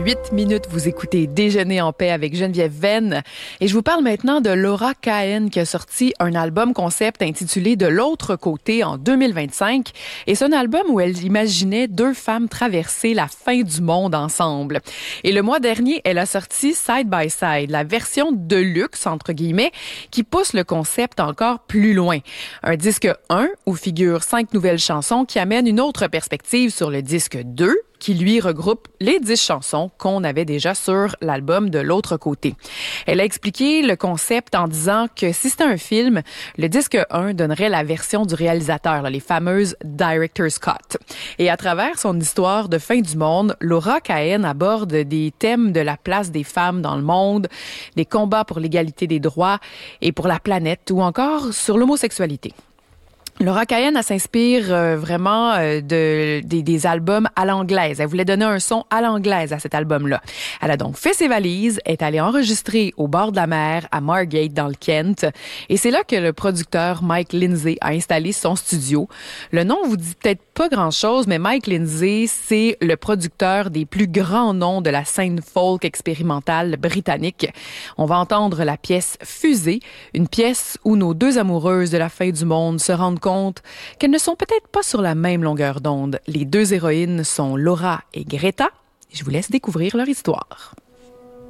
8 minutes, vous écoutez Déjeuner en paix avec Geneviève Venn. Et je vous parle maintenant de Laura Cahen qui a sorti un album concept intitulé De l'autre côté en 2025. Et c'est un album où elle imaginait deux femmes traverser la fin du monde ensemble. Et le mois dernier, elle a sorti Side by Side, la version de luxe, entre guillemets, qui pousse le concept encore plus loin. Un disque 1 où figurent 5 nouvelles chansons qui amènent une autre perspective sur le disque 2, qui lui regroupe les 10 chansons qu'on avait déjà sur l'album De l'autre côté. Elle a expliqué le concept en disant que si c'était un film, le disque 1 donnerait la version du réalisateur, les fameuses Director's Cut. Et à travers son histoire de fin du monde, Laura Cahen aborde des thèmes de la place des femmes dans le monde, des combats pour l'égalité des droits et pour la planète ou encore sur l'homosexualité. Laura Cahen, elle s'inspire vraiment des albums à l'anglaise. Elle voulait donner un son à l'anglaise à cet album-là. Elle a donc fait ses valises, est allée enregistrer au bord de la mer à Margate dans le Kent. Et c'est là que le producteur Mike Lindsay a installé son studio. Le nom vous dit peut-être pas grand-chose, mais Mike Lindsay, c'est le producteur des plus grands noms de la scène folk expérimentale britannique. On va entendre la pièce Fusée, une pièce où nos deux amoureuses de la fin du monde se rendent compte qu'elles ne sont peut-être pas sur la même longueur d'onde. Les deux héroïnes sont Laura et Greta. Je vous laisse découvrir leur histoire.